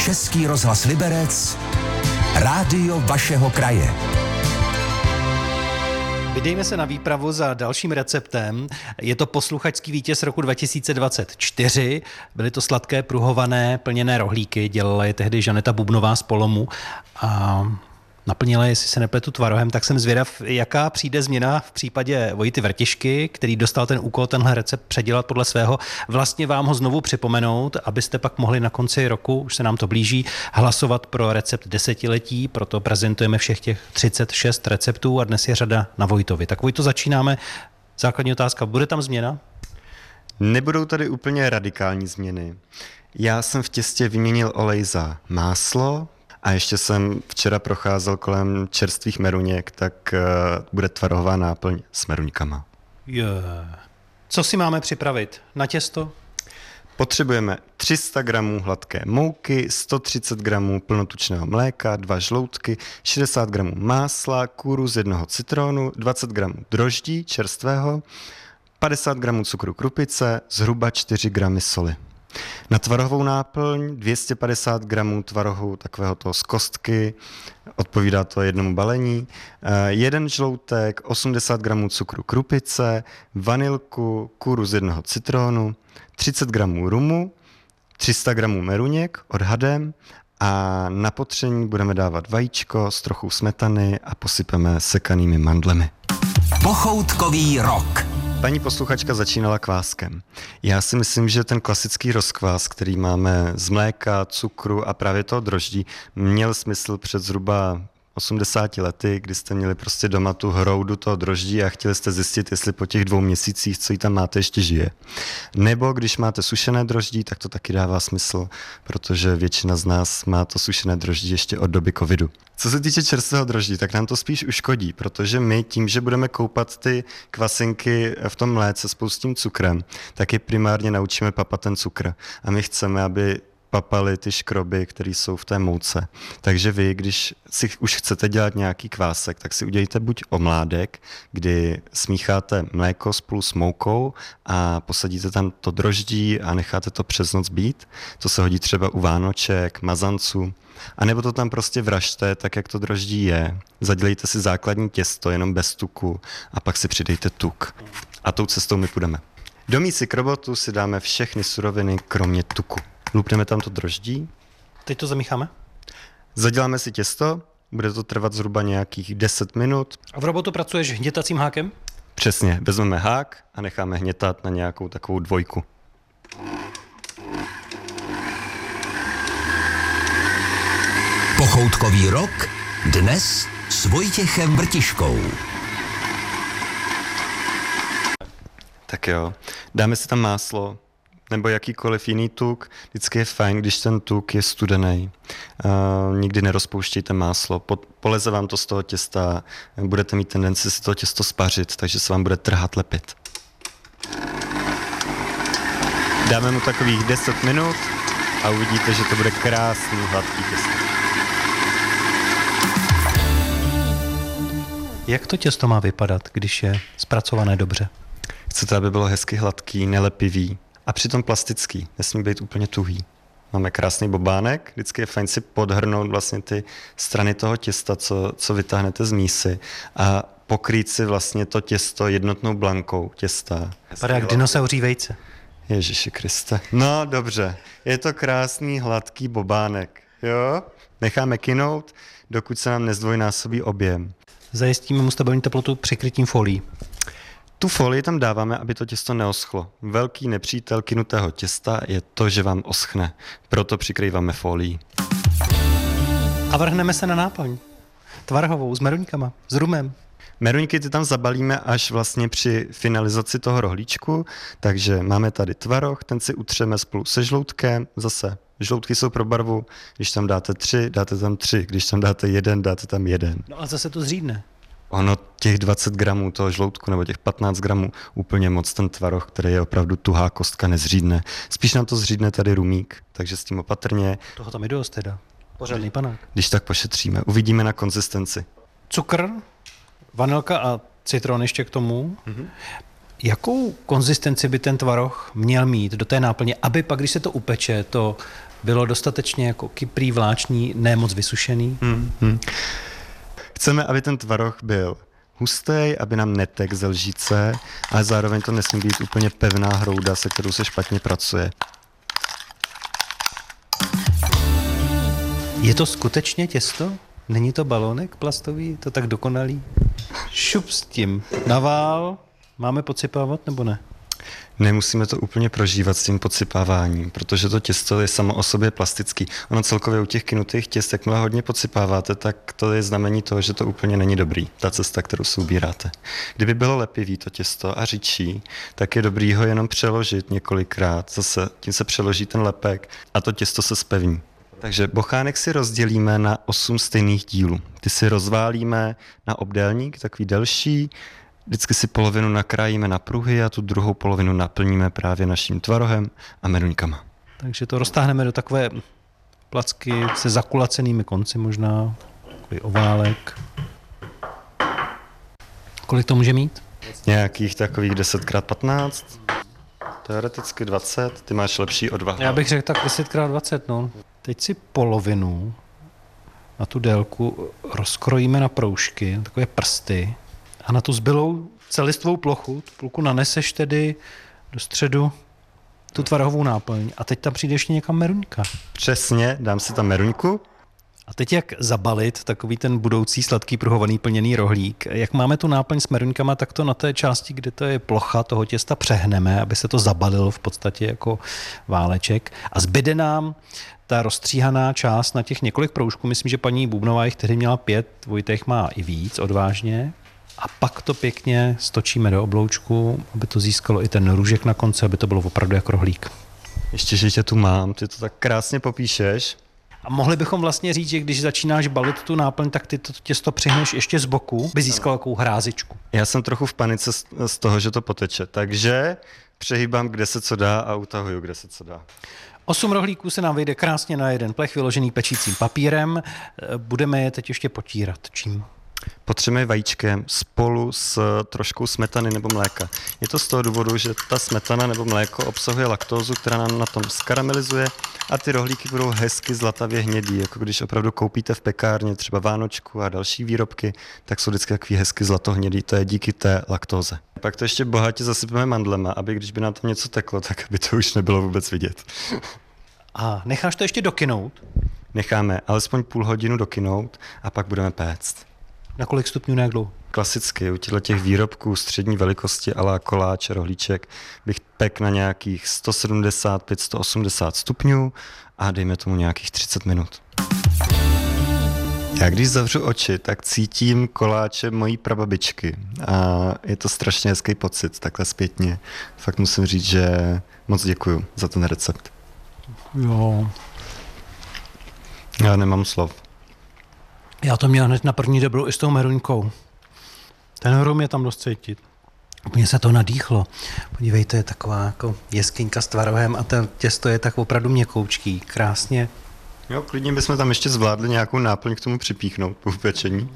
Český rozhlas Liberec, rádio vašeho kraje. Vydejme se na výpravu za dalším receptem. Je to posluchačský vítěz roku 2024. Byly to sladké pruhované plněné rohlíky. Dělala je tehdy Žaneta Bubnová z Polomu a naplnila, jestli se nepletu, tvarohem. Tak jsem zvědav, jaká přijde změna v případě Vojty Vrtišky, který dostal ten úkol tenhle recept předělat podle svého. Vlastně vám ho znovu připomenout, abyste pak mohli na konci roku, už se nám to blíží, hlasovat pro recept desetiletí. Proto prezentujeme všech těch 36 receptů a dnes je řada na Vojtovi. Tak Vojto, začínáme. Základní otázka, bude tam změna? Nebudou tady úplně radikální změny. Já jsem v těstě vyměnil olej za máslo, a ještě jsem včera procházel kolem čerstvých meruněk, tak bude tvarohová náplň s meruňkama. Co si máme připravit na těsto? Potřebujeme 300 gramů hladké mouky, 130 gramů plnotučného mléka, 2 žloutky, 60 gramů másla, kůru z 1 citronu, 20 gramů droždí čerstvého, 50 gramů cukru krupice, zhruba 4 gramy soli. Na tvarohovou náplň 250 gramů tvarohu takového toho z kostky, odpovídá to jednomu balení, 1 žloutek, 80 gramů cukru krupice, vanilku, kůru z 1 citronu, 30 gramů rumu, 300 gramů meruněk odhadem a na potření budeme dávat vajíčko s trochou smetany a posypeme sekanými mandlemi. Pochoutkový rok. Paní posluchačka začínala kváskem. Já si myslím, že ten klasický rozkvás, který máme z mléka, cukru a právě toho droždí, měl smysl před zhruba 80 lety, kdy jste měli prostě doma tu hroudu toho droždí a chtěli jste zjistit, jestli po těch 2 měsících, co jí tam máte, ještě žije. Nebo když máte sušené droždí, tak to taky dává smysl, protože většina z nás má to sušené droždí ještě od doby covidu. Co se týče čerstvého droždí, tak nám to spíš uškodí, protože my tím, že budeme koupat ty kvasinky v tom mléce spolu s tím cukrem, tak je primárně naučíme papat ten cukr. A my chceme, aby papali ty škroby, které jsou v té mouce. Takže vy, když si už chcete dělat nějaký kvásek, tak si udělejte buď omládek, kdy smícháte mléko spolu s moukou a posadíte tam to droždí a necháte to přes noc být. To se hodí třeba u vánoček, mazanců. A nebo to tam prostě vražte, tak jak to droždí je. Zadělejte si základní těsto jenom bez tuku a pak si přidejte tuk. A tou cestou my půjdeme. Do mísy k robotu si dáme všechny suroviny, kromě tuku. Lupneme tam to droždí. Teď to zamícháme? Zaděláme si těsto, bude to trvat zhruba nějakých 10 minut. A v robotu pracuješ hnětacím hákem? Přesně, vezmeme hák a necháme hnětat na nějakou takovou 2. Pochoutkový rok dnes s Vojtěchem Vrtiškou. Tak jo, dáme si tam máslo, nebo jakýkoliv jiný tuk. Vždycky je fajn, když ten tuk je studený. Nikdy nerozpouštějte máslo. Poleze vám to z toho těsta, budete mít tendenci si to těsto spařit, takže se vám bude trhat lepit. Dáme mu takových 10 minut a uvidíte, že to bude krásný, hladký těsto. Jak to těsto má vypadat, když je zpracované dobře? Chcete, aby bylo hezky hladký, nelepivý a přitom plastický. Nesmí být úplně tuhý. Máme krásný bobánek, vždycky je fajn si podhrnout vlastně ty strany toho těsta, co vytáhnete z mísy a pokrýt si vlastně to těsto jednotnou blankou těsta. Vypadá jak dinosauří vejce. Ježiši Kriste. No dobře, je to krásný hladký bobánek. Jo? Necháme kynout, dokud se nám nezdvojnásobí objem. Zajistíme mu stabilní teplotu přikrytím folií. Tu folii tam dáváme, aby to těsto neoschlo. Velký nepřítel kynutého těsta je to, že vám oschne. Proto přikrýváme folií. A vrhneme se na náplň. Tvarohovou, s meruňkama, s rumem. Meruňky ty tam zabalíme až vlastně při finalizaci toho rohlíčku, takže máme tady tvaroh, ten si utřeme spolu se žloutkem, zase žloutky jsou pro barvu, když tam dáte 3, dáte tam 3, když tam dáte 1, dáte tam 1. No a zase to zřídne. Ono těch 20 gramů toho žloutku nebo těch 15 gramů úplně moc ten tvaroh, který je opravdu tuhá kostka, nezřídne. Spíš nám to zřídne tady rumík, takže s tím opatrně. Toho tam i dost teda. Pořádný panák. Když tak pošetříme, uvidíme na konzistenci. Cukr, vanilka a citron ještě k tomu. Mm-hmm. Jakou konzistenci by ten tvaroh měl mít do té náplně, aby pak, když se to upeče, to Bylo dostatečně jako kyprý, vláční, ne moc vysušený? Chceme, aby ten tvaroh byl hustý, aby nám netek ze lžíce, ale zároveň to nesmí být úplně pevná hrouda, se kterou se špatně pracuje. Je to skutečně těsto? Není to balónek plastový? Je to tak dokonalý? Šup s tím. Navál. Máme podsypávat nebo ne? Nemusíme to úplně prožívat s tím podsypáváním, protože to těsto je samo o sobě plastický. Ono celkově u těch kynutých těst, jakmile hodně podsypáváte, tak to je znamení toho, že to úplně není dobrý, ta cesta, kterou si ubíráte. Kdyby bylo lepivý to těsto a řidší, tak je dobrý ho jenom přeložit několikrát. Zase tím se přeloží ten lepek a to těsto se zpevní. Takže bochánek si rozdělíme na 8 stejných dílů. Ty si rozválíme na obdélník, takový delší. Vždycky si polovinu nakrájíme na pruhy a tu druhou polovinu naplníme právě naším tvarohem a meruňkama. Takže to roztáhneme do takové placky se zakulacenými konci možná, takový oválek. Kolik to může mít? Nějakých takových 10x15, teoreticky 20, ty máš lepší odvahu. Já bych řekl tak 10x20, no. Teď si polovinu na tu délku rozkrojíme na proužky, takové prsty, a na tu zbylou celistvou plochu, tu plochu naneseš tedy do středu tu tvarohovou náplň a teď tam přijde ještě někam meruňka. Přesně, dám si tam meruňku. A teď jak zabalit takový ten budoucí sladký pruhovaný plněný rohlík? Jak máme tu náplň s meruňkama, tak to na té části, kde to je plocha toho těsta, přehneme, aby se to zabalilo v podstatě jako váleček. A zbyde nám ta rozstříhaná část na těch několik proužků. Myslím, že paní Bubnová jich tehdy měla 5, Vojtech má i víc, odvážně. A pak to pěkně stočíme do obloučku, aby to získalo i ten růžek na konci, aby to bylo opravdu jako rohlík. Ještě, že tě tu mám, ty to tak krásně popíšeš. A mohli bychom vlastně říct, že když začínáš balit tu náplň, tak ty to těsto přihneš ještě z boku, by získal takovou hrázičku. Já jsem trochu v panice z toho, že to poteče, takže přehýbám, kde se co dá a utahuju, kde se co dá. 8 rohlíků se nám vyjde krásně na jeden plech, vyložený pečícím papírem. Budeme je teď ještě potírat. Čím? Potřebujeme vajíčkem spolu s troškou smetany nebo mléka. Je to z toho důvodu, že ta smetana nebo mléko obsahuje laktózu, která nám na tom skaramelizuje a ty rohlíky budou hezky zlatavě hnědý. Jako když opravdu koupíte v pekárně třeba vánočku a další výrobky, tak jsou vždycky takový hezky zlatohnědý. To je díky té laktóze. Pak to ještě bohatě zasypeme mandlema, aby když by nám tam něco teklo, tak aby to už nebylo vůbec vidět. A necháš to ještě dokynout? Necháme alespoň půl hodinu dokynout a pak budeme péct. Na kolik stupňů, na jak dlouho? Klasicky u těch výrobků střední velikosti a la koláč, rohlíček bych pek na nějakých 175-180 stupňů a dejme tomu nějakých 30 minut. Já když zavřu oči, tak cítím koláče mojí prababičky a je to strašně hezký pocit, takhle zpětně. Fakt musím říct, že moc děkuju za ten recept. Jo. Já nemám slov. Já to měl hned na první dobrou i s tou meruňkou. Ten hrom je tam dost cítit. Mně se to nadýchlo. Podívejte, je taková jako jeskyňka s tvarohem a ten těsto je tak opravdu měkoučký. Krásně. Jo, klidně bychom tam ještě zvládli nějakou náplň k tomu připíchnout po upečení.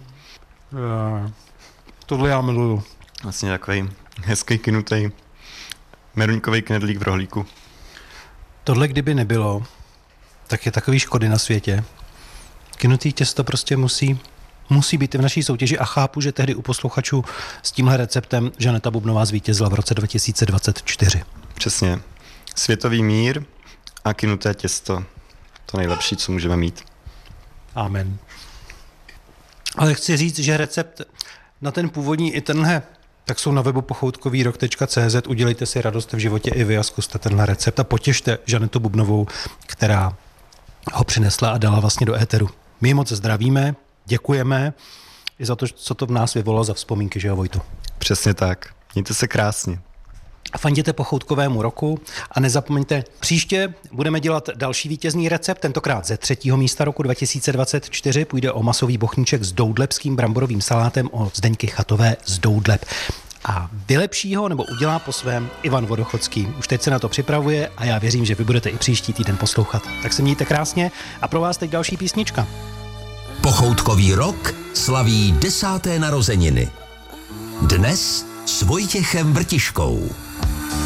Tohle já miluju. Vlastně takový hezký kynutý meruňkový knedlík v rohlíku. Tohle kdyby nebylo, tak je takový škody na světě. Kynutý těsto prostě musí být i v naší soutěži a chápu, že tehdy u posluchačů s tímhle receptem Žaneta Bubnová zvítězila v roce 2024. Přesně. Světový mír a kynuté těsto. To nejlepší, co můžeme mít. Amen. Ale chci říct, že recept na ten původní i tenhle, tak jsou na webu pochoutkovýrok.cz. Udělejte si radost v životě i vy a zkuste tenhle recept a potěšte Žanetu Bubnovou, která ho přinesla a dala vlastně do éteru. My ji moc zdravíme, děkujeme i za to, co to v nás vyvolalo za vzpomínky, že jo, Vojto? Přesně tak. Mějte se krásně. A fanděte Pochoutkovému roku a nezapomeňte, příště budeme dělat další vítězný recept, tentokrát ze 3. místa roku 2024. Půjde o masový bochníček s doudlebským bramborovým salátem od Zdeňky Chatové z Doudleb. A vylepší ho nebo udělá po svém Ivan Vodochodský. Už teď se na to připravuje a já věřím, že vy budete i příští týden poslouchat. Tak se mějte krásně a pro vás teď další písnička. Pochoutkový rok slaví 10. narozeniny. Dnes s Vojtěchem Vrtiškou.